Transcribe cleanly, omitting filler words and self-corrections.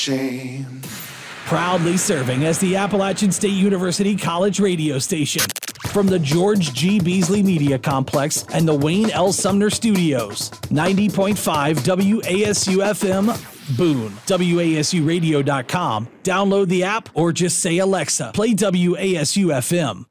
Shame. Proudly serving as the Appalachian State University College radio station. From the George G. Beasley Media Complex and the Wayne L. Sumner Studios. 90.5 WASU-FM, Boone. WASUradio.com. Download the app or just say, Alexa, play WASU-FM.